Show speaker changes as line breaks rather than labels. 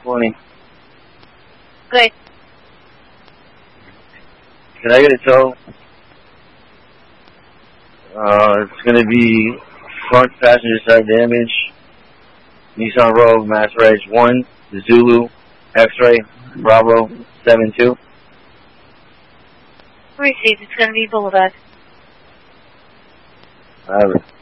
20.
Good.
Can I get a tow? It's going to be front passenger side damage. Nissan Rogue, Mass Reg 1, Zulu, X-Ray, Bravo, 72.
Received. It's going to be Boulevard.
I have it.